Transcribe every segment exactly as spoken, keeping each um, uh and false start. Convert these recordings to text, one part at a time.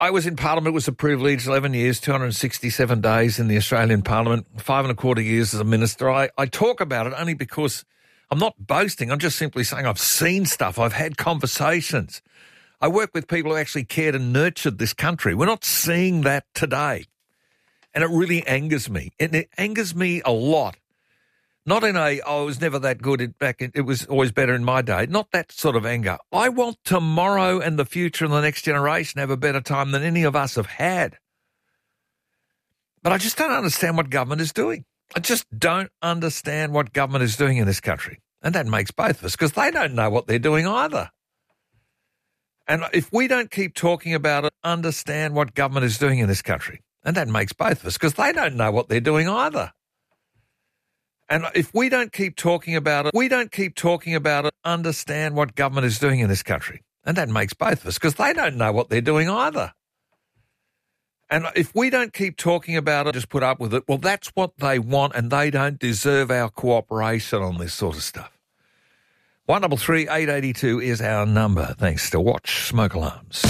I was in Parliament. It was a privilege, eleven years, two hundred sixty-seven days in the Australian Parliament, five and a quarter years as a minister. I, I talk about it only because I'm not boasting. I'm just simply saying I've seen stuff. I've had conversations. I work with people who actually cared and nurtured this country. We're not seeing that today. And it really angers me. And it angers me a lot. Not in a, oh, it was never that good, it, back in, it was always better in my day. Not that sort of anger. I want tomorrow and the future and the next generation to have a better time than any of us have had. But I just don't understand what government is doing. I just don't understand what government is doing in this country. And that makes both of us, because they don't know what they're doing either. And if we don't keep talking about it, understand what government is doing in this country. And that makes both of us, because they don't know what they're doing either. And if we don't keep talking about it, we don't keep talking about it, understand what government is doing in this country. And that makes both of us, because they don't know what they're doing either. And if we don't keep talking about it, just put up with it, well, that's what they want, and they don't deserve our cooperation on this sort of stuff. one double three eight eight two is our number, thanks to Watch Smoke Alarms.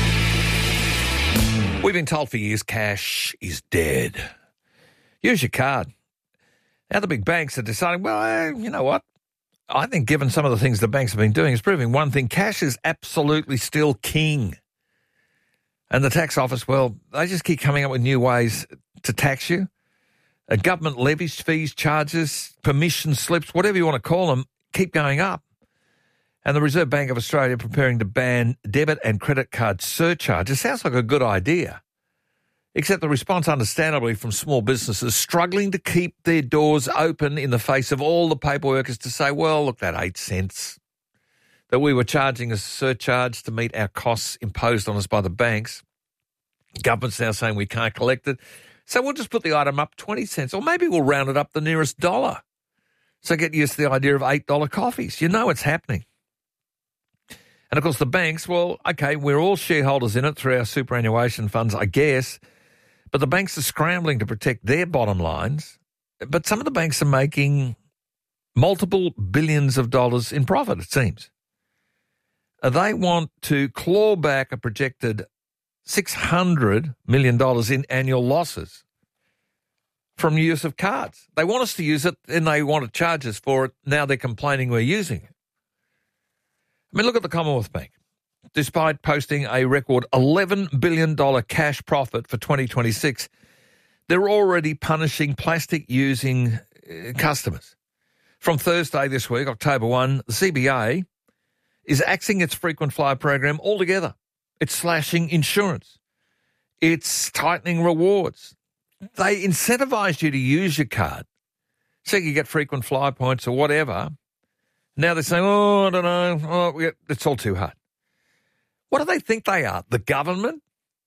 We've been told for years cash is dead. Use your card. Now the big banks are deciding, well, eh, you know what? I think given some of the things the banks have been doing, it's proving one thing, cash is absolutely still king. And the tax office, well, they just keep coming up with new ways to tax you. A government levies, fees, charges, permission slips, whatever you want to call them, keep going up. And the Reserve Bank of Australia preparing to ban debit and credit card surcharges. Sounds like a good idea. Except the response, understandably, from small businesses struggling to keep their doors open in the face of all the paperwork is to say, well, look, that eight cents that we were charging as a surcharge to meet our costs imposed on us by the banks. Government's now saying we can't collect it. So we'll just put the item up twenty cents, or maybe we'll round it up the nearest dollar. So get used to the idea of eight dollar coffees. You know it's happening. And, of course, the banks, well, okay, we're all shareholders in it through our superannuation funds, I guess. But the banks are scrambling to protect their bottom lines. But some of the banks are making multiple billions of dollars in profit, it seems. They want to claw back a projected six hundred million dollars in annual losses from use of cards. They want us to use it, and they want to charge us for it. Now they're complaining we're using it. I mean, look at the Commonwealth Bank. Despite posting a record eleven billion dollars cash profit for twenty twenty-six, they're already punishing plastic-using uh, customers. From Thursday this week, October first, the C B A is axing its frequent flyer program altogether. It's slashing insurance. It's tightening rewards. They incentivise you to use your card so you get frequent flyer points or whatever. Now they're saying, oh, I don't know, oh, it's all too hard. What do they think they are? The government?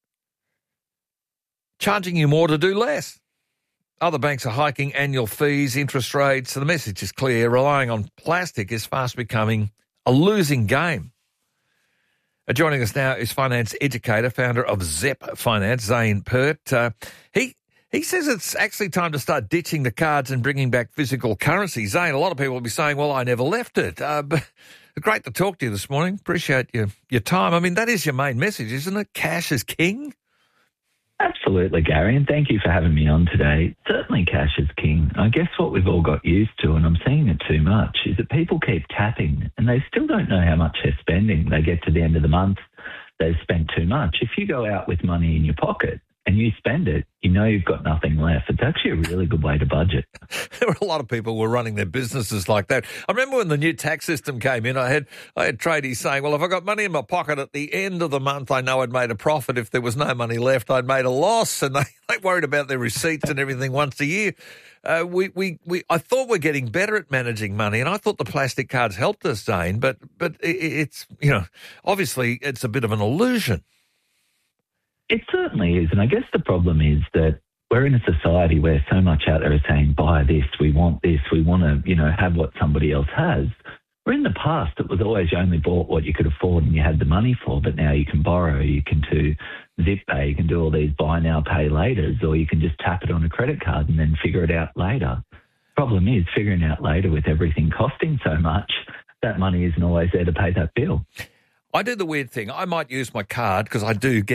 Charging you more to do less. Other banks are hiking annual fees, interest rates. So the message is clear. Relying on plastic is fast becoming a losing game. Uh, joining us now is finance educator, founder of Zep Finance, Zane Pert. Uh, he he says it's actually time to start ditching the cards and bringing back physical currency. Zane, a lot of people will be saying, well, I never left it. Uh, but great to talk to you this morning. Appreciate your, your time. I mean, that is your main message, isn't it? Cash is king? Absolutely, Gary, and thank you for having me on today. Certainly cash is king. I guess what we've all got used to, and I'm seeing it too much, is that people keep tapping and they still don't know how much they're spending. They get to the end of the month, they've spent too much. If you go out with money in your pocket and you spend it, you know you've got nothing left. It's actually a really good way to budget. There were a lot of people who were running their businesses like that. I remember when the new tax system came in, I had I had tradies saying, well, if I got money in my pocket at the end of the month, I know I'd made a profit. If there was no money left, I'd made a loss. And they, they worried about their receipts and everything once a year. Uh, we, we, we, I thought we're getting better at managing money, and I thought the plastic cards helped us, Zane, but, but it, it's, you know, obviously it's a bit of an illusion. It certainly is, and I guess the problem is that we're in a society where so much out there is saying, buy this, we want this, we want to, you know, have what somebody else has. Where in the past, it was always you only bought what you could afford and you had the money for, but now you can borrow, you can do Zip Pay, you can do all these buy now, pay laters, or you can just tap it on a credit card and then figure it out later. Problem is, figuring out later with everything costing so much, that money isn't always there to pay that bill. I do the weird thing. I might use my card because I do get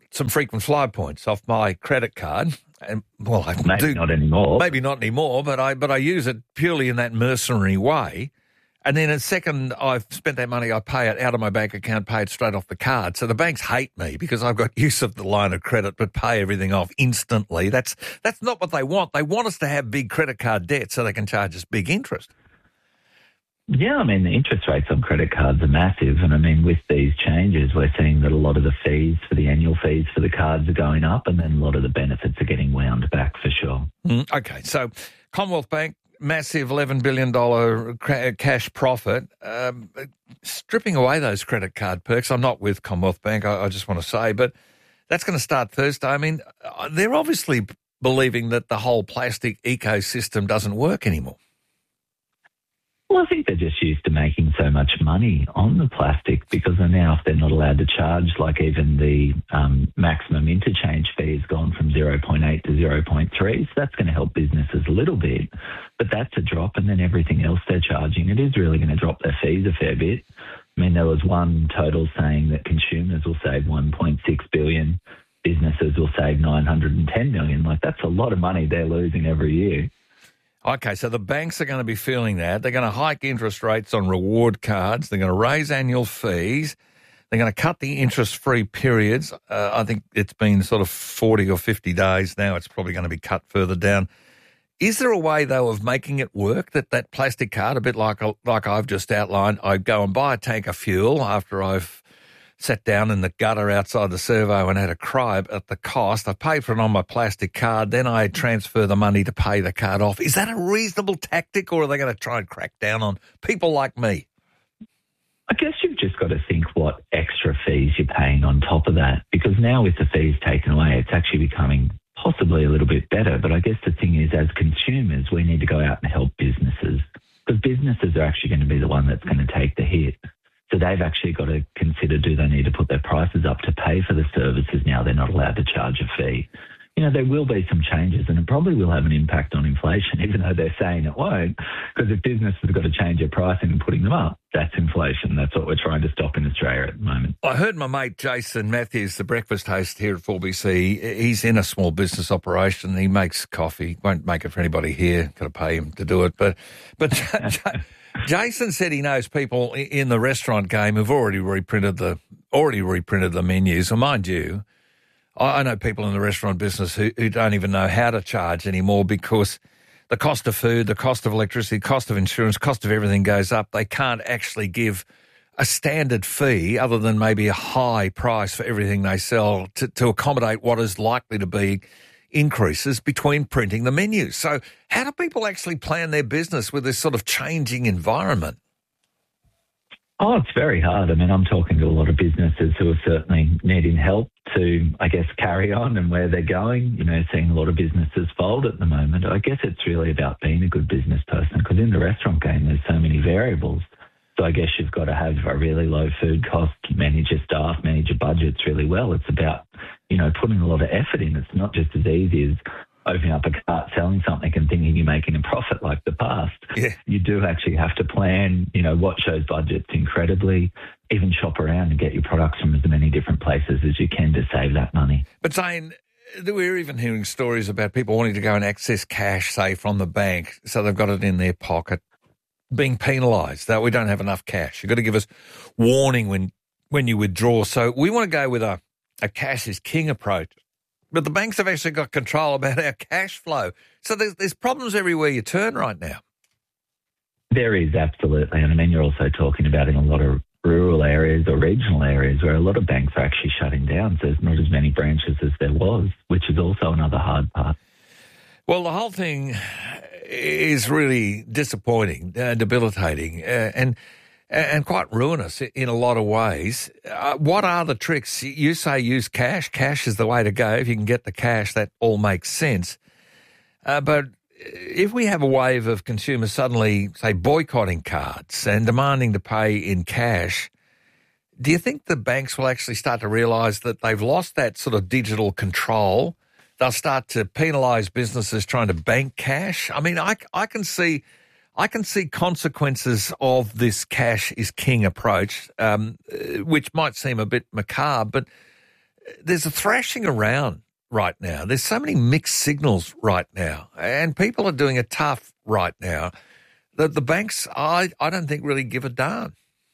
some frequent flyer points off my credit card. And well, I maybe do, not anymore. Maybe not anymore, but I but I use it purely in that mercenary way. And then a second I've spent that money, I pay it out of my bank account, pay it straight off the card. So the banks hate me because I've got use of the line of credit but pay everything off instantly. That's that's not what they want. They want us to have big credit card debt so they can charge us big interest. Yeah, I mean, the interest rates on credit cards are massive. And I mean, with these changes, we're seeing that a lot of the fees for the annual fees for the cards are going up and then a lot of the benefits are getting wound back for sure. Mm, okay, so Commonwealth Bank, massive eleven billion dollars cash profit. Um, stripping away those credit card perks, I'm not with Commonwealth Bank, I, I just want to say, but that's going to start Thursday. I mean, they're obviously believing that the whole plastic ecosystem doesn't work anymore. Well, I think they're just used to making so much money on the plastic because now if they're not allowed to charge, like even the um, maximum interchange fee has gone from zero point eight to zero point three, so that's going to help businesses a little bit. But that's a drop, and then everything else they're charging, it is really going to drop their fees a fair bit. I mean, there was one total saying that consumers will save one point six billion dollars, businesses will save nine hundred ten million dollars. Like, that's a lot of money they're losing every year. Okay, so the banks are going to be feeling that. They're going to hike interest rates on reward cards. They're going to raise annual fees. They're going to cut the interest-free periods. Uh, I think it's been sort of forty or fifty days now. It's probably going to be cut further down. Is there a way, though, of making it work, that that plastic card, a bit like like I've just outlined, I go and buy a tank of fuel after I've sat down in the gutter outside the servo and had a cry at the cost. I paid for it on my plastic card. Then I transfer the money to pay the card off. Is that a reasonable tactic, or are they going to try and crack down on people like me? I guess you've just got to think what extra fees you're paying on top of that, because now with the fees taken away, it's actually becoming possibly a little bit better. But I guess the thing is, as consumers, we need to go out and help businesses, because businesses are actually going to be the one that's going to take the hit. So they've actually got to consider, do they need to put their prices up to pay for the services now they're not allowed to charge a fee? You know, there will be some changes, and it probably will have an impact on inflation, even though they're saying it won't, because if businesses have got to change their pricing and putting them up, that's inflation. That's what we're trying to stop in Australia at the moment. I heard my mate Jason Matthews, the breakfast host here at four B C, he's in a small business operation. He makes coffee. Won't make it for anybody here. Got to pay him to do it. But, but Jason said he knows people in the restaurant game who've already reprinted the already reprinted the menus. Well, mind you, I know people in the restaurant business who, who don't even know how to charge anymore because the cost of food, the cost of electricity, cost of insurance, cost of everything goes up. They can't actually give a standard fee other than maybe a high price for everything they sell to, to accommodate what is likely to be increases between printing the menus. So how do people actually plan their business with this sort of changing environment? Oh, it's very hard. I mean, I'm talking to a lot of businesses who are certainly needing help to, I guess, carry on and where they're going. You know, seeing a lot of businesses fold at the moment. I guess it's really about being a good business person, because in the restaurant game, there's so many variables. So I guess you've got to have a really low food cost, manage your staff, manage your budgets really well. It's about, you know, putting a lot of effort in. It's not just as easy as opening up a cart, selling something and thinking you're making a profit like the past. Yeah. You do actually have to plan, you know, what shows budgets incredibly, even shop around and get your products from as many different places as you can to save that money. But Zane, we're even hearing stories about people wanting to go and access cash, say, from the bank, so they've got it in their pocket, being penalised that we don't have enough cash. You've got to give us warning when, when you withdraw. So we want to go with a, a cash is king approach. But the banks have actually got control about our cash flow. So there's, there's problems everywhere you turn right now. There is, absolutely. And I mean, you're also talking about in a lot of rural areas or regional areas where a lot of banks are actually shutting down. So there's not as many branches as there was, which is also another hard part. Well, the whole thing is really disappointing, uh, debilitating, uh, and and quite ruinous in a lot of ways. Uh, what are the tricks? You say use cash. Cash is the way to go. If you can get the cash, that all makes sense. Uh, but if we have a wave of consumers suddenly, say, boycotting cards and demanding to pay in cash, do you think the banks will actually start to realise that they've lost that sort of digital control? They'll start to penalise businesses trying to bank cash. I mean, I, I can see... I can see consequences of this cash is king approach, um, which might seem a bit macabre, but there's a thrashing around right now. There's so many mixed signals right now, and people are doing it tough right now that the banks, I, I don't think, really give a darn.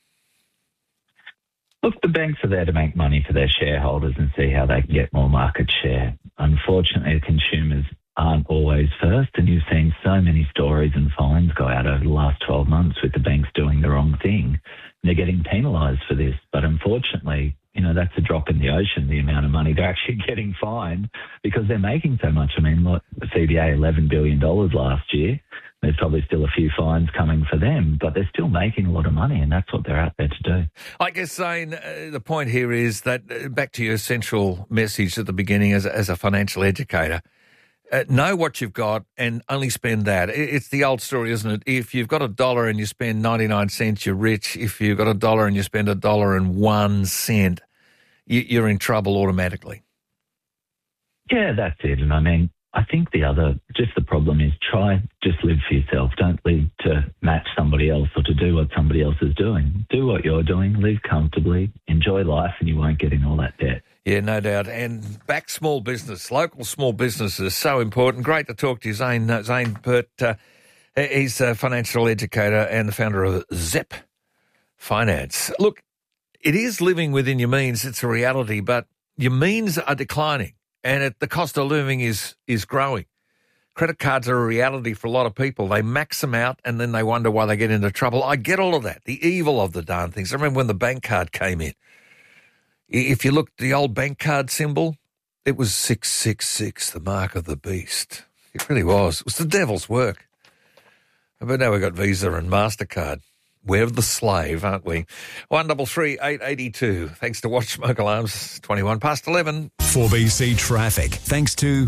Look, the banks are there to make money for their shareholders and see how they can get more market share. Unfortunately, consumers aren't always first, and you've seen so many stories and fines go out over the last twelve months with the banks doing the wrong thing. They're getting penalised for this, but unfortunately, you know, that's a drop in the ocean, the amount of money they're actually getting fined because they're making so much. I mean, look, the C B A, eleven billion dollars last year. There's probably still a few fines coming for them, but they're still making a lot of money, and that's what they're out there to do. I guess, Zane, uh, the point here is that, uh, back to your central message at the beginning as, as a financial educator, uh, know what you've got and only spend that. It's the old story, isn't it? If you've got a dollar and you spend ninety-nine cents, you're rich. If you've got a dollar and you spend a dollar and one cent, you're in trouble automatically. Yeah, that's it. And I mean, I think the other, just the problem is try, just live for yourself. Don't live to match somebody else or to do what somebody else is doing. Do what you're doing, live comfortably, enjoy life, and you won't get in all that debt. Yeah, no doubt. And back small business, local small business is so important. Great to talk to you, Zane. Uh, Zane Pert, uh, he's a financial educator and the founder of Zep Finance. Look, it is living within your means. It's a reality, but your means are declining. And it, the cost of living is is growing. Credit cards are a reality for a lot of people. They max them out and then they wonder why they get into trouble. I get all of that, the evil of the darn things. I remember when the bank card came in. If you look at the old bank card symbol, it was six six six, the mark of the beast. It really was. It was the devil's work. But now we've got Visa and MasterCard. We're the slave, aren't we? one double three eight eighty two. Thanks to Watch Smoke Alarms. twenty-one past eleven. four B C Traffic. Thanks to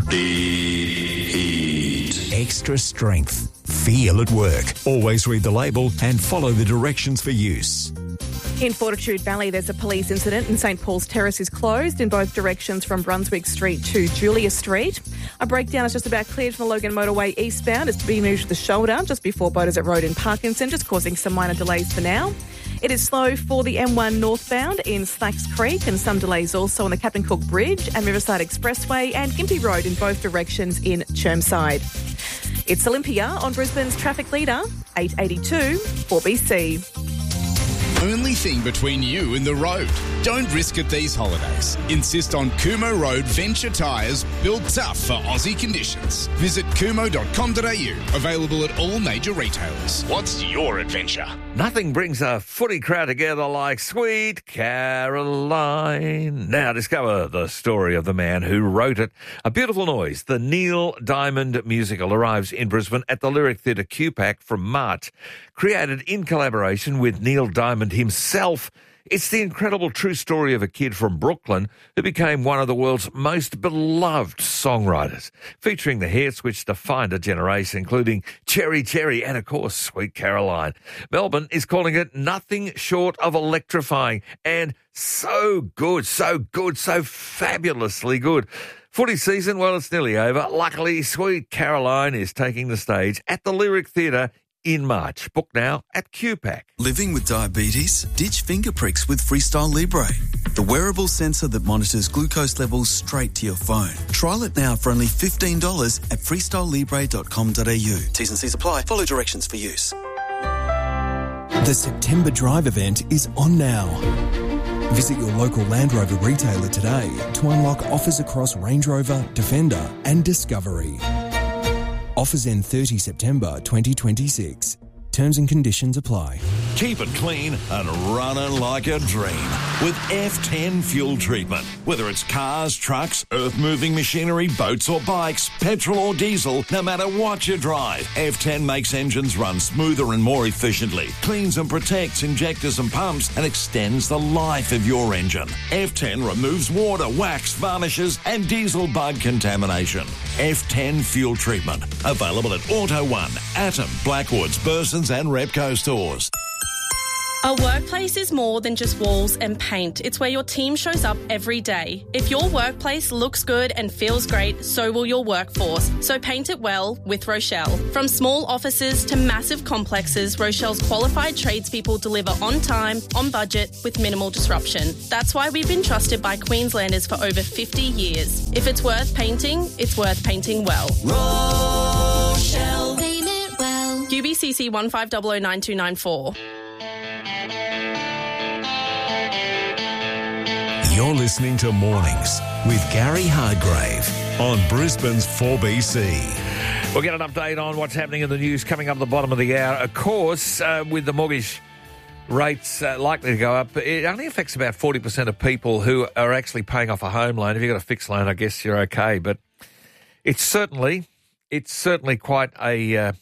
Heat. Extra strength. Feel at work. Always read the label and follow the directions for use. In Fortitude Valley, there's a police incident and St Paul's Terrace is closed in both directions from Brunswick Street to Julia Street. A breakdown is just about cleared from the Logan Motorway eastbound. It's to be moved to the shoulder just before Beaudesert Road in Parkinson, just causing some minor delays for now. It is slow for the M one northbound in Slacks Creek and some delays also on the Captain Cook Bridge and Riverside Expressway and Gympie Road in both directions in Chermside. It's Olympia on Brisbane's traffic leader, eight eighty-two four B C. Only thing between you and the road. Don't risk it these holidays. Insist on Kumo Road Venture Tyres, built tough for Aussie conditions. Visit kumo dot com dot a u. Available at all major retailers. What's your adventure? Nothing brings a footy crowd together like Sweet Caroline. Now discover the story of the man who wrote it. A Beautiful Noise, the Neil Diamond musical, arrives in Brisbane at the Lyric Theatre Q PAC from March. Created in collaboration with Neil Diamond himself, it's the incredible true story of a kid from Brooklyn who became one of the world's most beloved songwriters, featuring the hits which defined a generation, including Cherry Cherry and, of course, Sweet Caroline. Melbourne is calling it nothing short of electrifying and so good, so good, so fabulously good. Footy season, well, it's nearly over. Luckily, Sweet Caroline is taking the stage at the Lyric Theatre in March. Book now at Q PAC. Living with diabetes? Ditch finger pricks with Freestyle Libre, the wearable sensor that monitors glucose levels straight to your phone. Trial it now for only fifteen dollars at freestyle libre dot com dot a u. T's and C's apply. Follow directions for use. The September Drive event is on now. Visit your local Land Rover retailer today to unlock offers across Range Rover, Defender and Discovery. Offers end thirtieth September twenty twenty-six. Terms and conditions apply. Keep it clean and running like a dream with F ten fuel treatment. Whether it's cars, trucks, earth-moving machinery, boats or bikes, petrol or diesel, no matter what you drive, F ten makes engines run smoother and more efficiently, cleans and protects injectors and pumps, and extends the life of your engine. F ten removes water, wax, varnishes, and diesel bug contamination. F ten fuel treatment. Available at Auto One, Atom, Blackwoods, Burson's and Repco stores. A workplace is more than just walls and paint. It's where your team shows up every day. If your workplace looks good and feels great, so will your workforce. So paint it well with Rochelle. From small offices to massive complexes, Rochelle's qualified tradespeople deliver on time, on budget, with minimal disruption. That's why we've been trusted by Queenslanders for over fifty years. If it's worth painting, it's worth painting well. Rochelle. Paint it well. U B C C one five zero zero nine two nine four. You're listening to Mornings with Gary Hargrave on Brisbane's four B C. We'll get an update on what's happening in the news coming up at the bottom of the hour. Of course, uh, with the mortgage rates uh, likely to go up, it only affects about forty percent of people who are actually paying off a home loan. If you've got a fixed loan, I guess you're okay. But it's certainly, it's certainly quite a uh,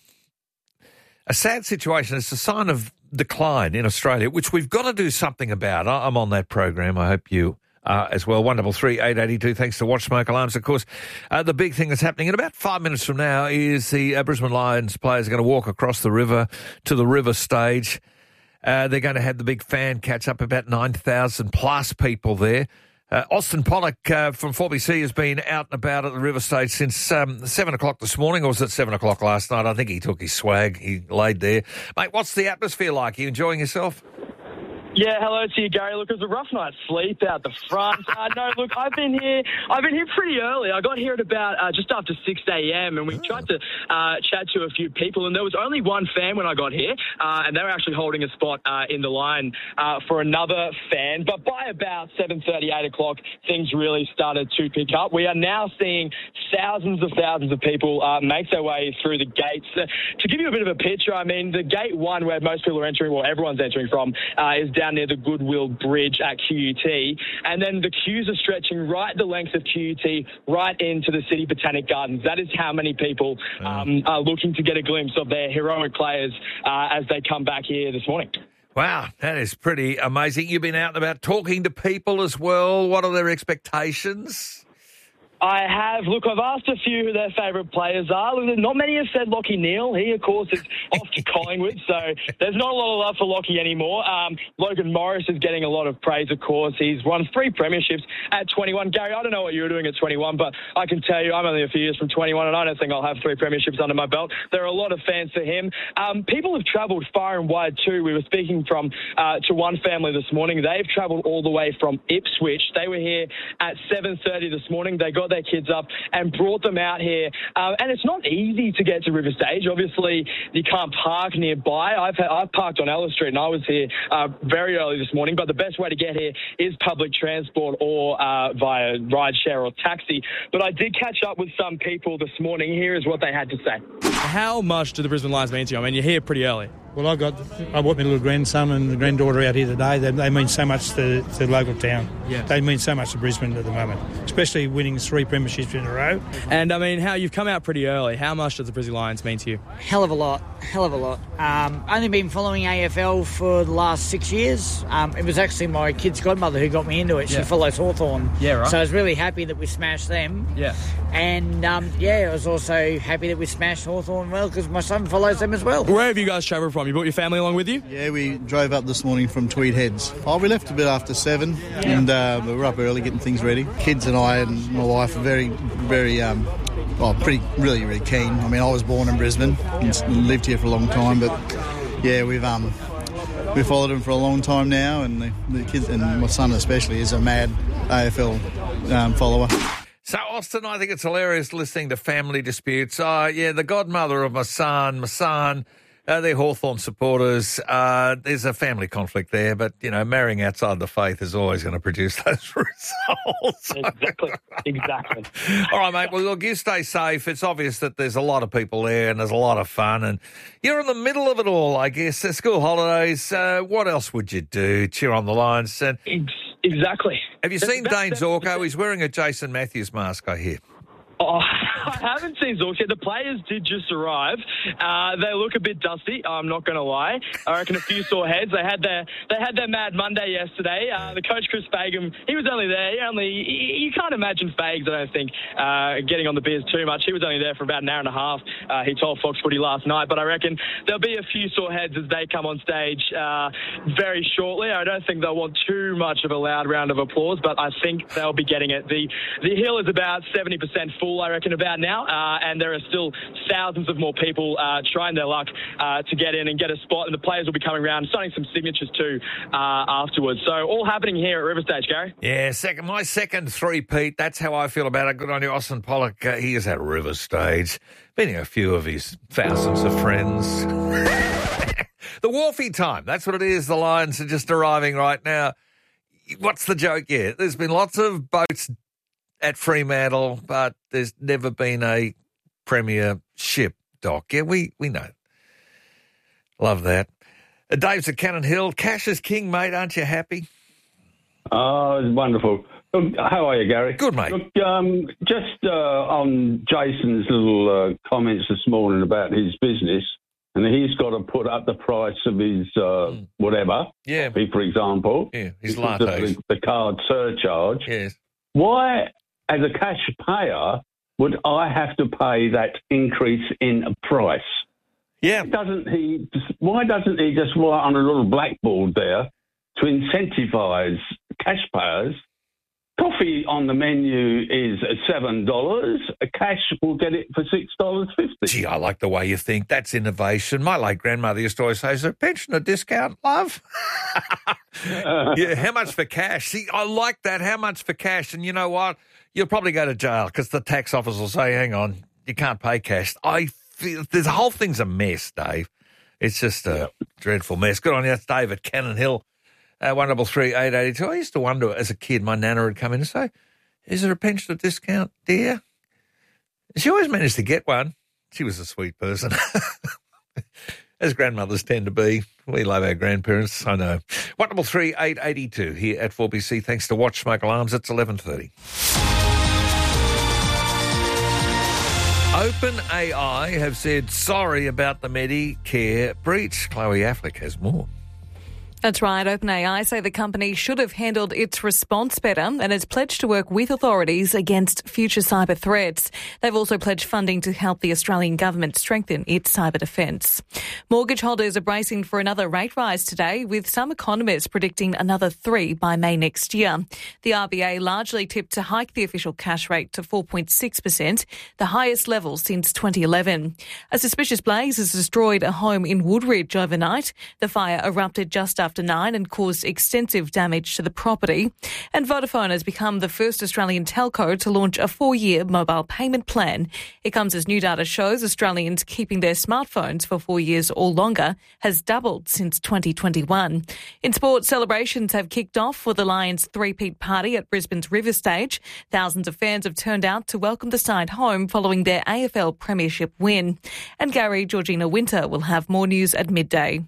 a sad situation. It's a sign of decline in Australia, which we've got to do something about. I'm on that program. I hope you Uh, as well. one double three eight eight two. Thanks to Watch Smoke Alarms. Of course, uh, the big thing that's happening in about five minutes from now is the uh, Brisbane Lions players are going to walk across the river to the river stage. Uh, they're going to have the big fan catch up, about nine thousand plus people there. Uh, Austin Pollock uh, from four B C has been out and about at the river stage since um, seven o'clock this morning, or was it seven o'clock last night? I think he took his swag. He laid there. Mate, what's the atmosphere like? Are you enjoying yourself? Yeah, hello to you, Gary. Look, it was a rough night's sleep out the front. Uh, no, look, I've been here. I've been here pretty early. I got here at about uh, just after six a.m. and we tried to uh, chat to a few people, and there was only one fan when I got here, uh, and they were actually holding a spot uh, in the line uh, for another fan. But by about seven thirty, eight o'clock, things really started to pick up. We are now seeing thousands of thousands of people uh, make their way through the gates. Uh, to give you a bit of a picture, I mean, the gate one where most people are entering, well, everyone's entering from, uh, is down down near the Goodwill Bridge at Q U T. And then the queues are stretching right the length of Q U T, right into the City Botanic Gardens. That is how many people um, are looking to get a glimpse of their heroic players uh, as they come back here this morning. Wow, that is pretty amazing. You've been out and about talking to people as well. What are their expectations? I have. Look, I've asked a few who their favourite players are. Not many have said Lachie Neale. He, of course, is off to Collingwood, so there's not a lot of love for Lachie anymore. Um, Logan Morris is getting a lot of praise, of course. He's won three premierships at twenty-one. Gary, I don't know what you were doing at twenty-one, but I can tell you I'm only a few years from twenty-one, and I don't think I'll have three premierships under my belt. There are a lot of fans for him. Um, people have travelled far and wide, too. We were speaking from uh, to one family this morning. They've travelled all the way from Ipswich. They were here at seven thirty this morning. They got their kids up and brought them out here. Uh, and it's not easy to get to River Stage. Obviously, you can't park nearby. I've had, I've parked on Ella Street and I was here uh, very early this morning, but the best way to get here is public transport or uh, via rideshare or taxi. But I did catch up with some people this morning. Here is what they had to say. How much do the Brisbane Lions mean to you? I mean, you're here pretty early. Well, I got I brought my little grandson and the granddaughter out here today. They, they mean so much to, to the local town. Yeah. They mean so much to Brisbane at the moment, especially winning three premierships in a row. And, I mean, how you've come out pretty early. How much does the Brisbane Lions mean to you? Hell of a lot. Hell of a lot. Um, only been following A F L for the last six years. Um, it was actually my kid's godmother who got me into it. She yeah. follows Hawthorn. Yeah, right. So I was really happy that we smashed them. Yeah. And, um, yeah, I was also happy that we smashed Hawthorn well because my son follows them as well. Where have you guys travelled from? You brought your family along with you? Yeah, we drove up this morning from Tweed Heads. Oh, we left a bit after seven, and uh, we were up early getting things ready. Kids and I and my wife are very, very, um, well, pretty, really, really keen. I mean, I was born in Brisbane and lived here for a long time, but yeah, we've um, we followed them for a long time now, and the, the kids and my son especially is a mad A F L um, follower. So, Austin, I think it's hilarious listening to family disputes. Oh, yeah, the godmother of my son, my son. Uh, they're Hawthorn supporters. Uh, there's a family conflict there, but, you know, marrying outside the faith is always going to produce those results. Exactly. Exactly. All right, mate. Well, look, you stay safe. It's obvious that there's a lot of people there and there's a lot of fun. And you're in the middle of it all, I guess. Uh, school holidays. Uh, what else would you do? Cheer on the Lions. And exactly. Have you seen Dane Zorko? He's wearing a Jason Matthews mask, I hear. Oh, I haven't seen Zorks yet. The players did just arrive. Uh, they look a bit dusty, I'm not going to lie. I reckon a few sore heads. They had their they had their Mad Monday yesterday. Uh, the coach, Chris Fagan, he was only there. He only You can't imagine Fags, I don't think, uh, getting on the beers too much. He was only there for about an hour and a half. Uh, he told Fox Footy last night. But I reckon there'll be a few sore heads as they come on stage uh, very shortly. I don't think they'll want too much of a loud round of applause, but I think they'll be getting it. The, the hill is about seventy percent full, I reckon, about now, uh, and there are still thousands of more people uh, trying their luck uh, to get in and get a spot, and the players will be coming around, signing some signatures too uh, afterwards. So all happening here at River Stage, Gary. Yeah, second, my second three-peat. That's how I feel about it. Good on you, Austin Pollock. Uh, he is at River Stage, meeting a few of his thousands of friends. The Wharfie time, that's what it is. The Lions are just arriving right now. What's the joke? Yeah, there's been lots of boats at Fremantle, but there's never been a premiership, Doc. Yeah, we, we know. Love that. Uh, Dave's at Cannon Hill. Cash is king, mate. Aren't you happy? Oh, it's wonderful. Look, how are you, Gary? Good, mate. Look, um, just uh, on Jason's little uh, comments this morning about his business, and he's got to put up the price of his uh, mm. whatever, yeah. coffee, for example. Yeah, his lattes. The, the card surcharge. Yes. Why, as a cash payer, would I have to pay that increase in price? Yeah. Doesn't he? Why doesn't he just write on a little blackboard there to incentivise cash payers? Coffee on the menu is seven dollars. Cash will get it for six dollars fifty. Gee, I like the way you think. That's innovation. My late grandmother used to always say, is there a pension, a discount, love? Yeah, how much for cash? See, I like that. How much for cash? And you know what? You'll probably go to jail because the tax office will say, hang on, you can't pay cash. I feel the whole thing's a mess, Dave. It's just a yep. dreadful mess. Good on you. That's Dave at Cannon Hill. Uh, one double three eight eighty two. I used to wonder as a kid, my nana would come in and say, "Is there a pension or discount, dear?" She always managed to get one. She was a sweet person, as grandmothers tend to be. We love our grandparents. I know. One double three eight eighty two here at four B C. Thanks to Watch Smoke Alarms. It's eleven thirty. OpenAI have said sorry about the Medicare breach. Chloe Affleck has more. That's right. OpenAI say the company should have handled its response better and has pledged to work with authorities against future cyber threats. They've also pledged funding to help the Australian government strengthen its cyber defence. Mortgage holders are bracing for another rate rise today, with some economists predicting another three by May next year. The R B A largely tipped to hike the official cash rate to four point six percent, the highest level since twenty eleven. A suspicious blaze has destroyed a home in Woodridge overnight. The fire erupted just after nine and caused extensive damage to the property. And Vodafone has become the first Australian telco to launch a four-year mobile payment plan. It comes as new data shows Australians keeping their smartphones for four years or longer has doubled since twenty twenty-one. In sport, celebrations have kicked off for the Lions three-peat party at Brisbane's River Stage. Thousands of fans have turned out to welcome the side home following their A F L Premiership win. And Gary, Georgina Winter will have more news at midday.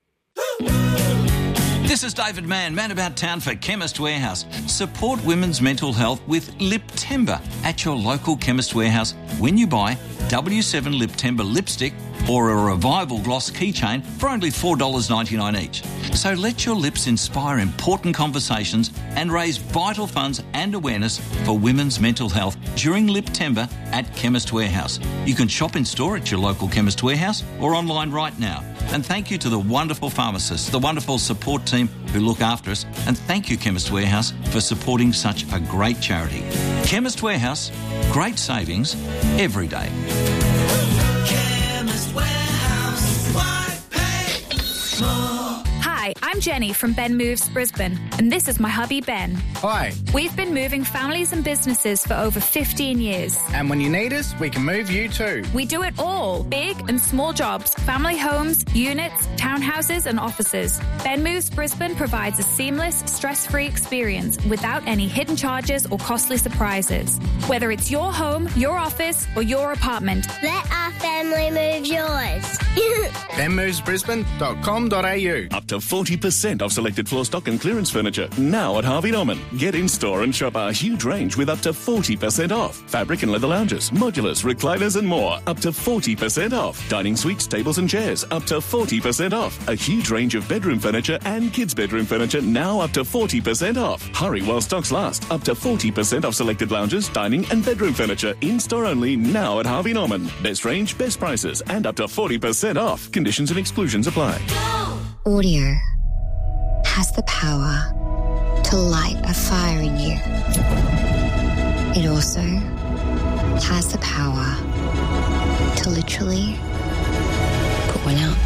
This is David Mann, man about town for Chemist Warehouse. Support women's mental health with Lip Timber at your local Chemist Warehouse when you buy W seven Lip Timber lipstick or a Revival Gloss keychain for only four dollars ninety-nine each. So let your lips inspire important conversations and raise vital funds and awareness for women's mental health during Lip Timber at Chemist Warehouse. You can shop in store at your local Chemist Warehouse or online right now. And thank you to the wonderful pharmacists, the wonderful support team who look after us. And thank you, Chemist Warehouse, for supporting such a great charity. Chemist Warehouse, great savings every day. Chemist Warehouse, why pay more? Hi, I'm Jenny from Ben Moves Brisbane, and this is my hubby Ben. Hi. We've been moving families and businesses for over fifteen years. And when you need us, we can move you too. We do it all. Big and small jobs, family homes, units, townhouses and offices. Ben Moves Brisbane provides a seamless, stress-free experience without any hidden charges or costly surprises. Whether it's your home, your office or your apartment. Let our family move yours. ben moves brisbane dot com dot a u. Up to forty percent percent off selected floor stock and clearance furniture now at Harvey Norman. Get in-store and shop our huge range with up to forty percent off. Fabric and leather lounges, modulars, recliners and more, up to forty percent off. Dining suites, tables and chairs, up to forty percent off. A huge range of bedroom furniture and kids' bedroom furniture now up to forty percent off. Hurry while stocks last. Up to forty percent off selected lounges, dining and bedroom furniture. In-store only now at Harvey Norman. Best range, best prices and up to forty percent off. Conditions and exclusions apply. Audio has the power to light a fire in you. It also has the power to literally put one out.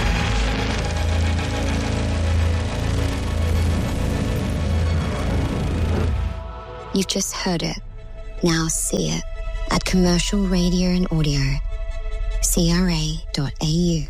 You've just heard it. Now see it at Commercial Radio and Audio. C R A dot A U.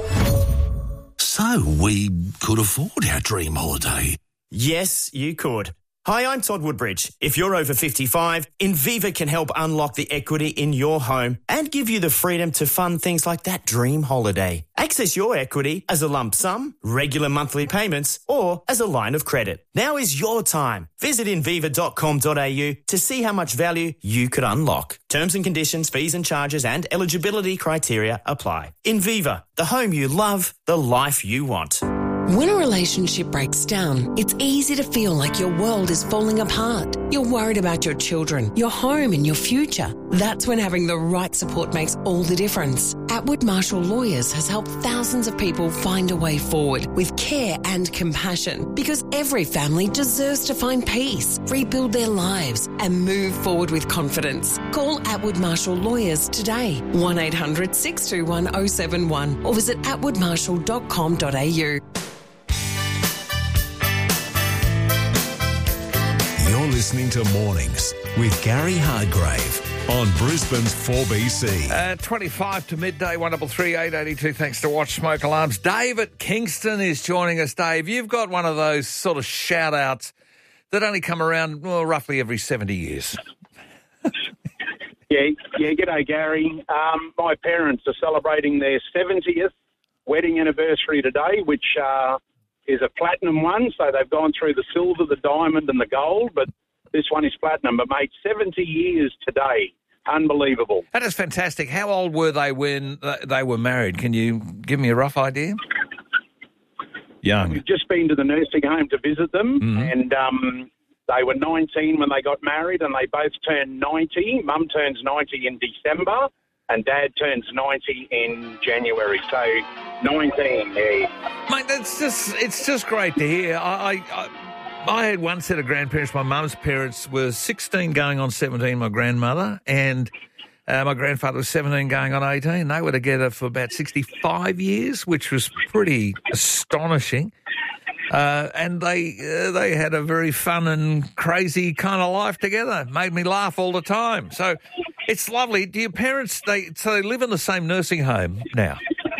So we could afford our dream holiday. Yes, you could. Hi, I'm Todd Woodbridge. If you're over fifty-five, Inviva can help unlock the equity in your home and give you the freedom to fund things like that dream holiday. Access your equity as a lump sum, regular monthly payments, or as a line of credit. Now is your time. Visit inviva dot com dot a u to see how much value you could unlock. Terms and conditions, fees and charges, and eligibility criteria apply. Inviva, the home you love, the life you want. When a relationship breaks down, it's easy to feel like your world is falling apart. You're worried about your children, your home and your future. That's when having the right support makes all the difference. Atwood Marshall Lawyers has helped thousands of people find a way forward with care and compassion, because every family deserves to find peace, rebuild their lives and move forward with confidence. Call Atwood Marshall Lawyers today, one eight hundred six two one oh seven one, or visit atwood marshall dot com dot a u. You're listening to Mornings with Gary Hardgrave on Brisbane's four B C. Uh, twenty-five to midday, one double three eight eighty two. Thanks to Watch Smoke Alarms. Dave at Kingston is joining us. Dave, you've got one of those sort of shout-outs that only come around, well, roughly every seventy years. yeah, yeah. G'day, Gary. Um, my parents are celebrating their seventieth wedding anniversary today, which uh, is a platinum one. So they've gone through the silver, the diamond, and the gold, but this one is platinum. But mate, seventy years today. Unbelievable. That is fantastic. How old were they when they were married? Can you give me a rough idea? Young. We've just been to the nursing home to visit them, mm-hmm. and um, they were nineteen when they got married, and they both turned ninety. Mum turns ninety in December, and Dad turns ninety in January. So nineteen, yeah. Mate, that's just, it's just great to hear. I, I, I had one set of grandparents. My mum's parents were sixteen going on seventeen, my grandmother, and uh, my grandfather was seventeen going on eighteen. They were together for about sixty-five years, which was pretty astonishing. Uh, and they uh, they had a very fun and crazy kind of life together. Made me laugh all the time. So it's lovely. Do your parents, they so they live in the same nursing home now?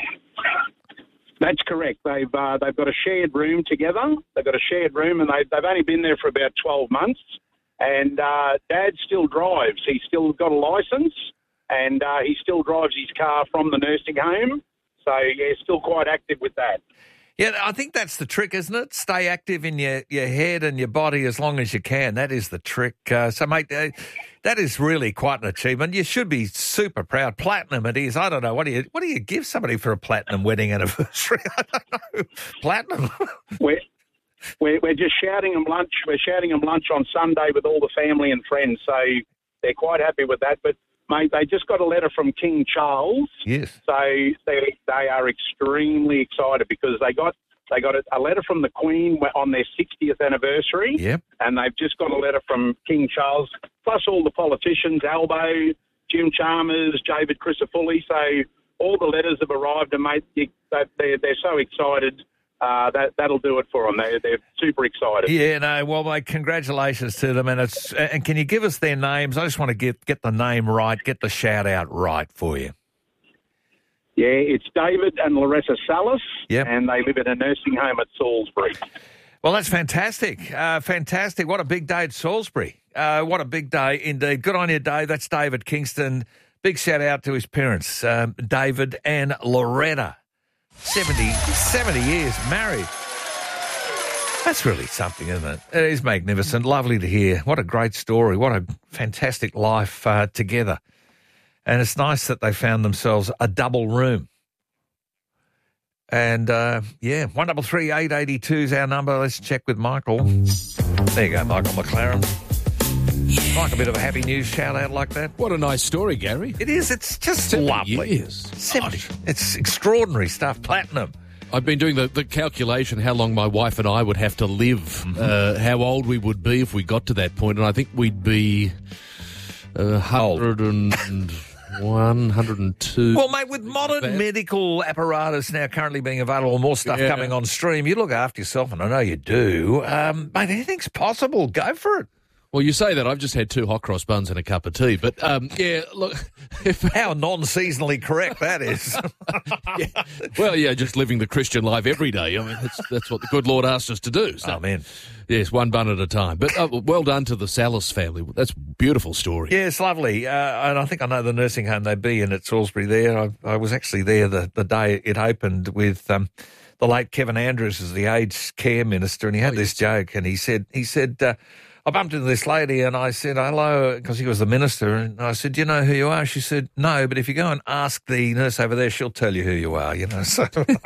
That's correct. They've uh, they've got a shared room together. They've got a shared room, and they, they've only been there for about twelve months. And uh, Dad still drives. He's still got a licence, and uh, he still drives his car from the nursing home. So, yeah, still quite active with that. Yeah, I think that's the trick, isn't it? Stay active in your, your head and your body as long as you can. That is the trick. Uh, so, mate, uh, that is really quite an achievement. You should be super proud. Platinum it is. I don't know. What do you what do you give somebody for a platinum wedding anniversary? I don't know. Platinum? we're, we're, we're just shouting them lunch. We're shouting them lunch on Sunday with all the family and friends. So they're quite happy with that. But, mate, they just got a letter from King Charles. Yes. So they they are extremely excited because they got they got a, a letter from the Queen on their sixtieth anniversary. Yep. And they've just got a letter from King Charles, plus all the politicians, Albo, Jim Chalmers, David Crisafulli. So all the letters have arrived, and, mate, you, they're, they're so excited. Uh, that, that'll do it for them. They're, they're super excited. Yeah, no, well, mate, congratulations to them. And it's and can you give us their names? I just want to get, get the name right, get the shout-out right for you. Yeah, it's David and Loretta Salas, yep. and they live in a nursing home at Salisbury. Well, that's fantastic. Uh, fantastic. What a big day at Salisbury. Uh, what a big day indeed. Good on you, Dave. That's David Kingston. Big shout-out to his parents, um, David and Loretta. seventy, seventy years married. That's really something, isn't it? It is magnificent. Lovely to hear. What a great story. What a fantastic life uh, together. And it's nice that they found themselves a double room. And, uh, yeah, one double three eight eighty two is our number. Let's check with Michael. There you go, Michael McLaren. Like a bit of a happy news shout-out like that. What a nice story, Gary. It is. It's just Seven lovely. Years. Seven. It's extraordinary stuff. Platinum. I've been doing the, the calculation how long my wife and I would have to live, mm-hmm. uh, how old we would be if we got to that point, and I think we'd be uh, one hundred and one, one hundred and two. Well, mate, with modern that. medical apparatus now currently being available, more stuff yeah. coming on stream, you look after yourself, and I know you do. Um, mate, anything's possible. Go for it. Well, you say that. I've just had two hot cross buns and a cup of tea. But, um, yeah, look... If, How non-seasonally correct that is. yeah. Well, yeah, just living the Christian life every day. I mean, that's, that's what the good Lord asked us to do. So, oh, man. Yes, one bun at a time. But uh, well done to the Salas family. That's a beautiful story. Yeah, it's lovely. Uh, and I think I know the nursing home they'd be in at Salisbury there. I, I was actually there the, the day it opened with... Um, the late Kevin Andrews as the aged care minister, and he had oh, this yes. joke, and he said, he said, uh, I bumped into this lady and I said, hello, because he was the minister, and I said, do you know who you are? She said, no, but if you go and ask the nurse over there, she'll tell you who you are, you know. So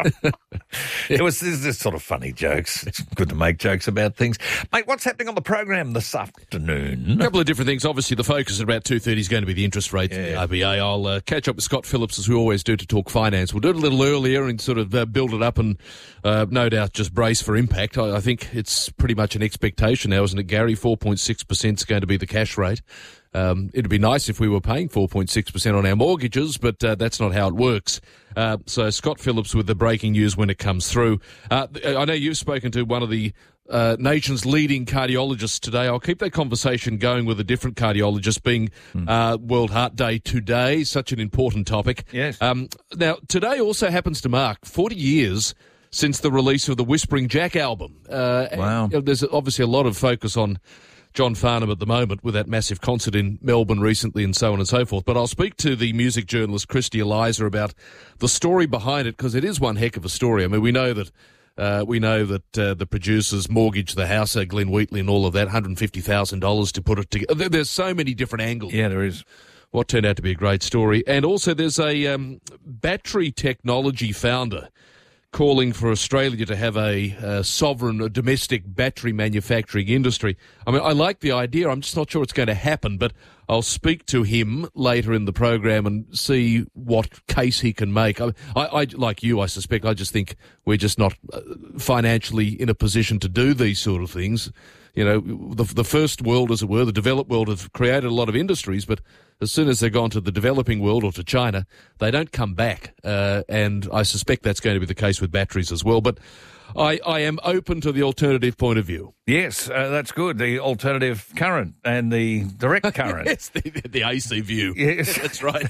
it was this sort of funny jokes. It's good to make jokes about things. Mate, what's happening on the program this afternoon? A couple of different things. Obviously, the focus at about two thirty is going to be the interest rates yeah. in the R B A. I'll uh, catch up with Scott Phillips, as we always do, to talk finance. We'll do it a little earlier and sort of uh, build it up and uh, no doubt just brace for impact. I, I think it's pretty much an expectation now, isn't it, Gary? four point six percent is going to be the cash rate. Um, it'd be nice if we were paying four point six percent on our mortgages, but uh, that's not how it works. Uh, so Scott Phillips with the breaking news when it comes through. Uh, I know you've spoken to one of the uh, nation's leading cardiologists today. I'll keep that conversation going with a different cardiologist, being hmm. uh, World Heart Day today, such an important topic. Yes. Um, now, today also happens to mark forty years since the release of the Whispering Jack album. Uh, wow. And, there's obviously a lot of focus on John Farnham at the moment with that massive concert in Melbourne recently and so on and so forth. But I'll speak to the music journalist Christy Eliza about the story behind it, because it is one heck of a story. I mean, we know that uh, we know that uh, the producers mortgaged the house, uh, Glenn Wheatley and all of that, one hundred fifty thousand dollars to put it together. There's so many different angles. Yeah, there is. What turned out to be a great story. And also there's a um, battery technology founder calling for Australia to have a, a sovereign, a domestic battery manufacturing industry. I mean, I like the idea. I'm just not sure it's going to happen, but I'll speak to him later in the program and see what case he can make. I, I, I like you, I suspect, I just think we're just not financially in a position to do these sort of things. You know, the, the first world, as it were, the developed world, have created a lot of industries, but as soon as they've gone to the developing world or to China, they don't come back. Uh, and I suspect that's going to be the case with batteries as well. But I, I am open to the alternative point of view. Yes, uh, that's good. The alternative current and the direct current. Yes, the, the A C view. Yes. That's right.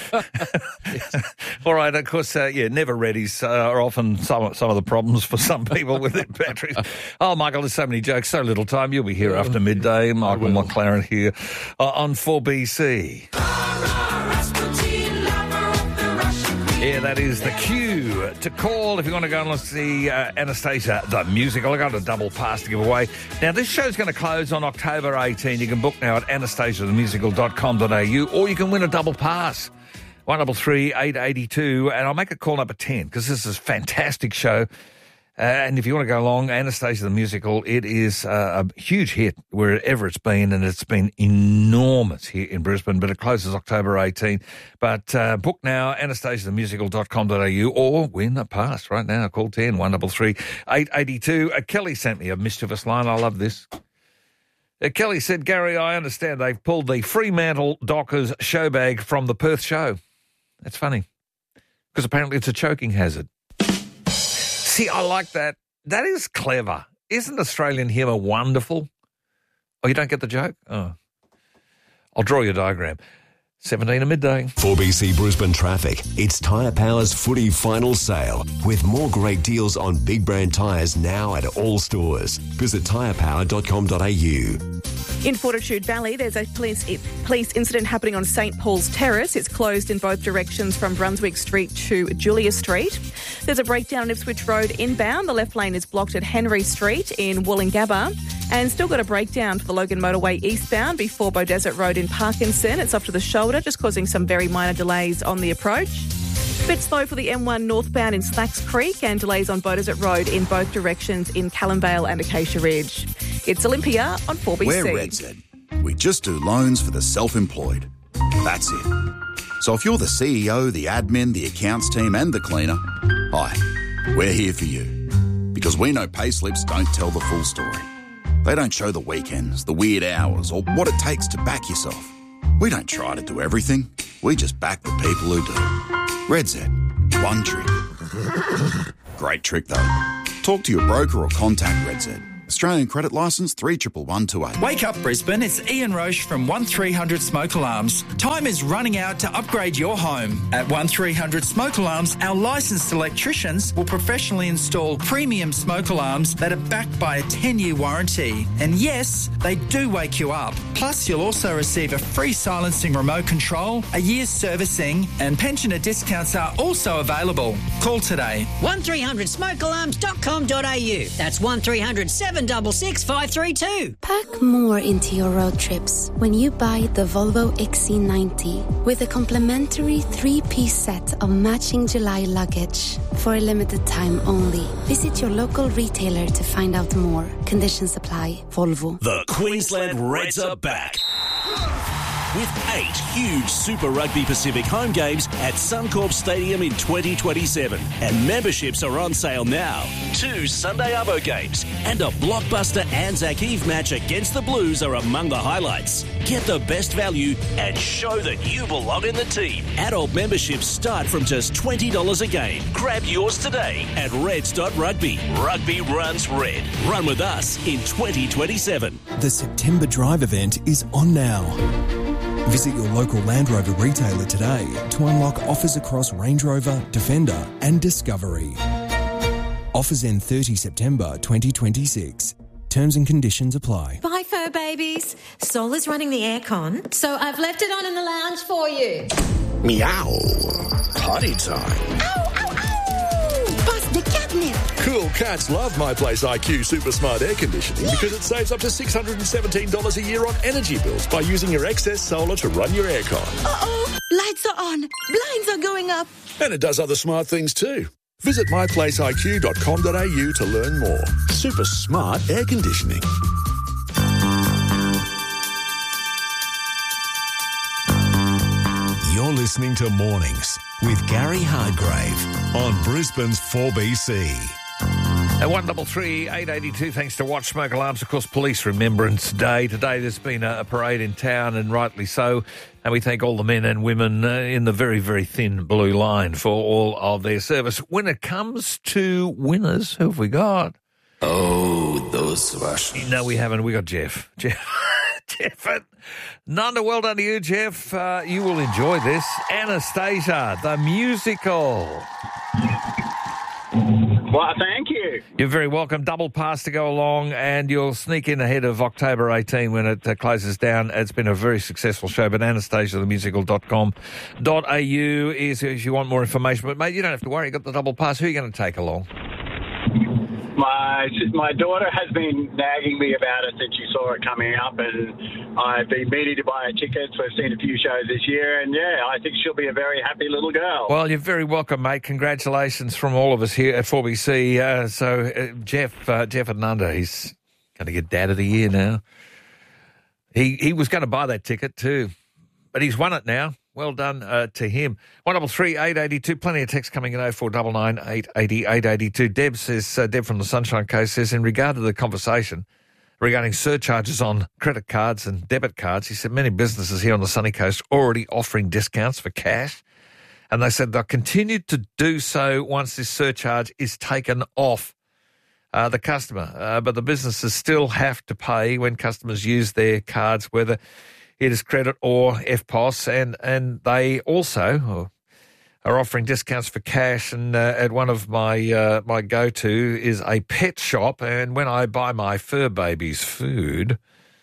Yes. All right, of course, uh, yeah, never readies uh, are often some, some of the problems for some people with their batteries. Oh, Michael, there's so many jokes, so little time. You'll be here after midday. Michael McLaren here uh, on four B C. Yeah, that is the cue to call if you want to go and let's see uh, Anastasia, the musical. I've got a double pass to give away. Now, this show's going to close on October eighteenth. You can book now at anastasia the musical dot com dot a u, or you can win a double pass. one double three eight eight two, and I'll make a call number ten, because this is a fantastic show. Uh, and if you want to go along, Anastasia the Musical, it is uh, a huge hit wherever it's been, and it's been enormous here in Brisbane, but it closes October eighteenth. But uh, book now, anastasia the musical dot com dot a u, or win a pass right now. Call ten, one double three eight eight two. Uh, Kelly sent me a mischievous line. I love this. Uh, Kelly said, Gary, I understand they've pulled the Fremantle Dockers show bag from the Perth show. That's funny, because apparently it's a choking hazard. See, I like that. That is clever. Isn't Australian humour wonderful? Oh, you don't get the joke? Oh. I'll draw your diagram. seventeen at midday. four B C Brisbane traffic. It's Tyre Power's footy final sale, with more great deals on big brand tyres now at all stores. Visit tyre power dot com dot a u. In Fortitude Valley, there's a police police incident happening on Saint Paul's Terrace. It's closed in both directions from Brunswick Street to Julia Street. There's a breakdown on Ipswich Road inbound. The left lane is blocked at Henry Street in Wollongabba. And still got a breakdown for the Logan Motorway eastbound before Beaudesert Road in Parkinson. It's off to the shoulder, just causing some very minor delays on the approach. Bit slow for the M one northbound in Slacks Creek and delays on Beaudesert Road in both directions in Callumvale and Acacia Ridge. It's Olympia on four B C. We're RedZ. We just do loans for the self-employed. That's it. So if you're the C E O, the admin, the accounts team and the cleaner, hi, we're here for you. Because we know payslips don't tell the full story. They don't show the weekends, the weird hours, or what it takes to back yourself. We don't try to do everything. We just back the people who do. RedZ. One trick. Great trick, though. Talk to your broker or contact RedZ. Australian credit licence three one one two eight. Wake up, Brisbane. It's Ian Roche from one three hundred Smoke Alarms. Time is running out to upgrade your home. At one three hundred Smoke Alarms, our licensed electricians will professionally install premium smoke alarms that are backed by a ten-year warranty. And yes, they do wake you up. Plus, you'll also receive a free silencing remote control, a year's servicing, and pensioner discounts are also available. Call today. one three hundred smoke alarms dot com dot a u. That's one three hundred seven six six five three two. Pack more into your road trips when you buy the Volvo X C ninety with a complimentary three-piece set of matching July luggage for a limited time only. Visit your local retailer to find out more. Conditions apply. Volvo. The Queensland Reds are back. With eight huge Super Rugby Pacific home games at Suncorp Stadium in twenty twenty-seven. And memberships are on sale now. Two Sunday Arvo games and a blockbuster Anzac Eve match against the Blues are among the highlights. Get the best value and show that you belong in the team. Adult memberships start from just twenty dollars a game. Grab yours today at reds dot rugby. Rugby runs red. Run with us in twenty twenty-seven. The September Drive event is on now. Visit your local Land Rover retailer today to unlock offers across Range Rover, Defender and Discovery. Offers end thirtieth September twenty twenty-six. Terms and conditions apply. Bye, fur babies. Sol is running the aircon, so I've left it on in the lounge for you. Meow. Potty time. Ow, ow, ow! Bust the catnip. Cool cats love My Place I Q Super Smart Air Conditioning yeah. because it saves up to six hundred seventeen dollars a year on energy bills by using your excess solar to run your aircon. Uh-oh, lights are on, blinds are going up. And it does other smart things too. Visit my place I Q dot com dot a u to learn more. Super smart air conditioning. You're listening to Mornings with Gary Hardgrave on Brisbane's four B C. At one double three eight eighty two, thanks to Watch Smoke Alarms, of course, Police Remembrance Day. Today there's been a parade in town, and rightly so. And we thank all the men and women uh, in the very, very thin blue line for all of their service. When it comes to winners, who have we got? Oh, those Russians. No, we haven't. We got Jeff. Jeff. Jeff. Nanda, well done to you, Jeff. Uh, you will enjoy this. Anastasia, the musical. Well, thank you. You're very welcome. Double pass to go along, and you'll sneak in ahead of October eighteenth when it uh, closes down. It's been a very successful show, but anastasia the musical dot com dot a u is if you want more information. But, mate, you don't have to worry. You've got the double pass. Who are you going to take along? My my daughter has been nagging me about it since she saw it coming up, and I've been meaning to buy her tickets. We've seen a few shows this year, and, yeah, I think she'll be a very happy little girl. Well, you're very welcome, mate. Congratulations from all of us here at four B C. Uh, so, uh, Jeff, uh, Jeff Ananda, he's going to get Dad of the Year now. He he was going to buy that ticket too, but he's won it now. Well done uh, to him. one double three eight eight two. Plenty of text coming in oh four nine nine eight eight oh eight eight two. Deb says, uh, Deb from the Sunshine Coast says, in regard to the conversation regarding surcharges on credit cards and debit cards, he said many businesses here on the Sunny Coast already offering discounts for cash. And they said they'll continue to do so once this surcharge is taken off uh, the customer. Uh, but the businesses still have to pay when customers use their cards, whether it is credit or F P O S, and, and they also are offering discounts for cash. And uh, at one of my uh, my go-to is a pet shop, and when I buy my fur baby's food,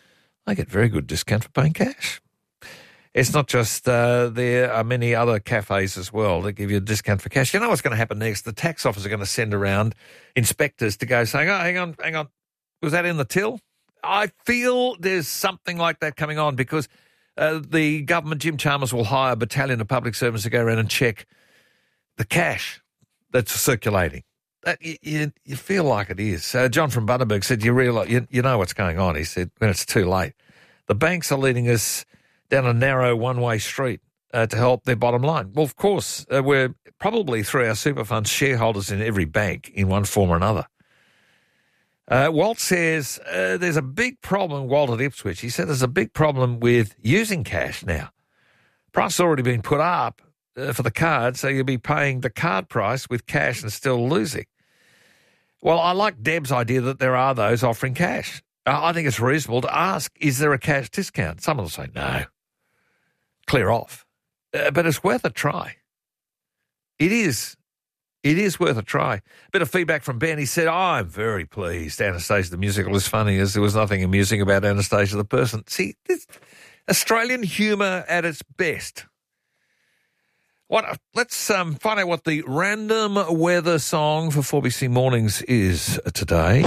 they get very good discount for paying cash. It's not just, uh, there are many other cafes as well that give you a discount for cash. You know what's going to happen next? The tax office are going to send around inspectors to go saying, oh, hang on, hang on, was that in the till? I feel there's something like that coming on because uh, the government, Jim Chalmers, will hire a battalion of public servants to go around and check the cash that's circulating. That, you, you, you feel like it is. Uh, John from Bundaberg said, you realise, you, you know what's going on. He said, when it's too late. The banks are leading us down a narrow one-way street uh, to help their bottom line. Well, of course, uh, we're probably through our super funds shareholders in every bank in one form or another. Uh, Walt says uh, there's a big problem, Walt at Ipswich. He said there's a big problem with using cash now. Price has already been put up uh, for the card, so you'll be paying the card price with cash and still losing. Well, I like Deb's idea that there are those offering cash. Uh, I think it's reasonable to ask, is there a cash discount? Someone will say no. Clear off. Uh, but it's worth a try. It is. It is worth a try. A bit of feedback from Ben. He said, oh, I'm very pleased. Anastasia the musical is funny as there was nothing amusing about Anastasia the person. See, this Australian humour at its best. What? Let's um, find out what the random weather song for four B C Mornings is today.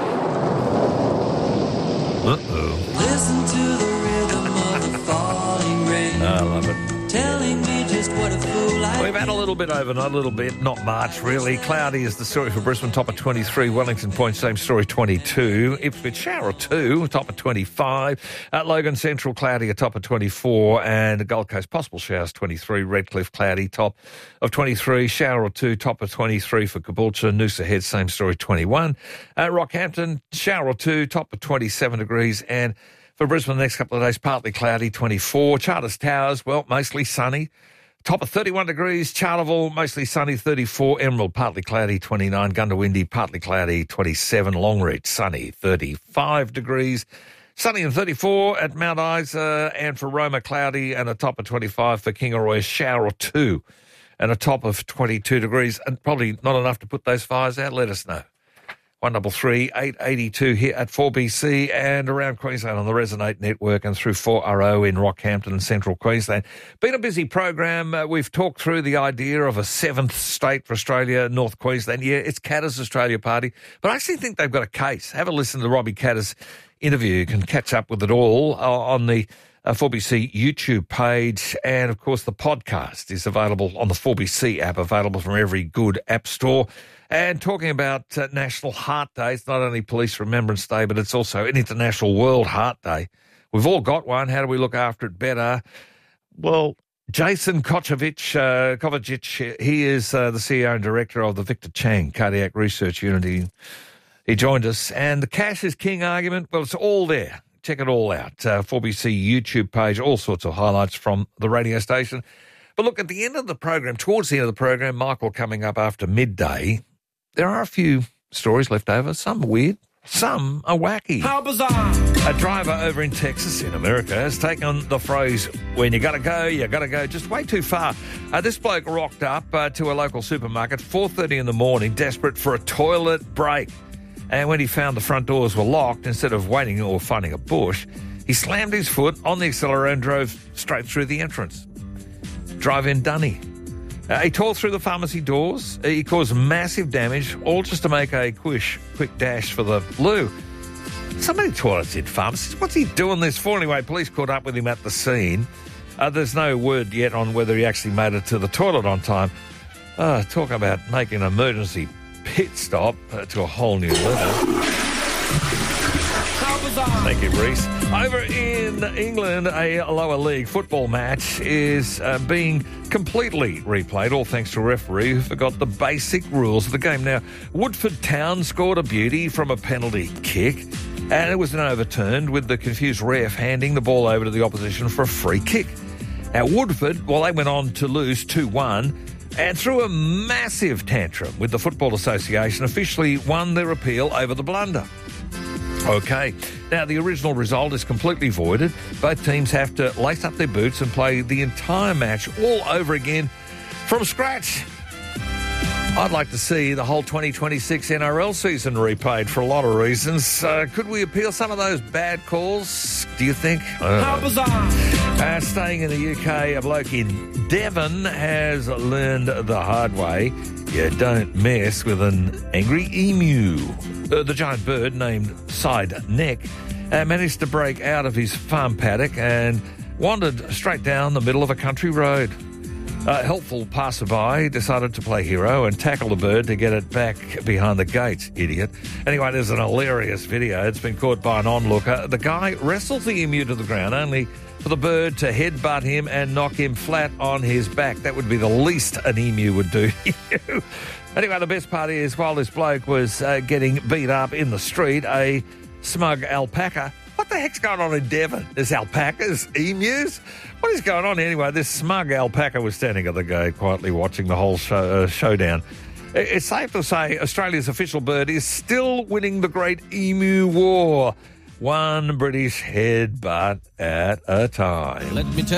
Uh-oh. Listen to the rhythm of the falling rain. I love it. Telling me just what a fool I We've had a little bit overnight, a little bit, not much really. Cloudy is the story for Brisbane, top of twenty-three. Wellington Point, same story, twenty-two. Ipswich, shower of two, top of twenty-five. At Logan Central, cloudy, a top of twenty-four. And Gold Coast, possible showers, twenty-three. Redcliffe, cloudy, top of twenty-three. Shower of two, top of twenty-three for Caboolture. Noosa Head, same story, twenty-one. At Rockhampton, shower of two, top of twenty-seven degrees. And for Brisbane, the next couple of days, partly cloudy, twenty-four. Charters Towers, well, mostly sunny. Top of thirty-one degrees. Charleville, mostly sunny, thirty-four. Emerald, partly cloudy, twenty-nine. Gundawindi, partly cloudy, twenty-seven. Longreach, sunny, thirty-five degrees. Sunny and thirty-four at Mount Isa, and for Roma, cloudy and a top of twenty-five. For Kingaroy, shower or two and a top of twenty-two degrees. And probably not enough to put those fires out. Let us know. one double three, eight eighty-two here at four B C and around Queensland on the Resonate Network and through four R O in Rockhampton and Central Queensland. Been a busy program. Uh, we've talked through the idea of a seventh state for Australia, North Queensland. Yeah, it's Katter's Australia Party, but I actually think they've got a case. Have a listen to Robbie Katter's interview. You can catch up with it all uh, on the uh, four B C YouTube page, and of course the podcast is available on the four B C app, available from every good app store. And talking about uh, National Heart Day, it's not only Police Remembrance Day, but it's also an International World Heart Day. We've all got one. How do we look after it better? Well, Jason Kovacic, uh, Kovacic he is uh, the C E O and Director of the Victor Chang Cardiac Research Unit. He, he joined us. And the cash is king argument, well, it's all there. Check it all out. Uh, four B C YouTube page, all sorts of highlights from the radio station. But look, at the end of the program, towards the end of the program, Michael coming up after midday, there are a few stories left over, some weird, some are wacky. How bizarre! A driver over in Texas, in America, has taken on the phrase, when you gotta go, you gotta go just way too far. Uh, this bloke rocked up uh, to a local supermarket, four thirty in the morning, desperate for a toilet break. And when he found the front doors were locked, instead of waiting or finding a bush, he slammed his foot on the accelerator and drove straight through the entrance. Drive-in dunny. Uh, he tore through the pharmacy doors. Uh, he caused massive damage, all just to make a quick, quick dash for the loo. So many toilets in pharmacies. What's he doing this for? Anyway, police caught up with him at the scene. Uh, there's no word yet on whether he actually made it to the toilet on time. Uh, talk about making an emergency pit stop uh, to a whole new level. Thank you, Reese. Over in England, a lower league football match is uh, being completely replayed, all thanks to a referee who forgot the basic rules of the game. Now, Woodford Town scored a beauty from a penalty kick, and it was then overturned with the confused ref handing the ball over to the opposition for a free kick. Now, Woodford, well, they went on to lose two one, and threw a massive tantrum with the Football Association, officially won their appeal over the blunder. Okay, now the original result is completely voided. Both teams have to lace up their boots and play the entire match all over again from scratch. I'd like to see the whole twenty twenty-six N R L season replayed for a lot of reasons. Uh, could we appeal some of those bad calls, do you think? How bizarre. Uh, staying in the U K, a bloke in Devon has learned the hard way. You don't mess with an angry emu. Uh, the giant bird, named Side Neck, uh, managed to break out of his farm paddock and wandered straight down the middle of a country road. A helpful passerby decided to play hero and tackle the bird to get it back behind the gates, idiot. Anyway, there's an hilarious video. It's been caught by an onlooker. The guy wrestles the emu to the ground only for the bird to headbutt him and knock him flat on his back. That would be the least an emu would do to you. Anyway, the best part is while this bloke was uh, getting beat up in the street, a smug alpaca... What the heck's going on in Devon? There's alpacas, emus? What is going on anyway? This smug alpaca was standing at the gate quietly watching the whole show, uh, showdown. It's safe to say Australia's official bird is still winning the great emu war. One British headbutt at a time. Let me tell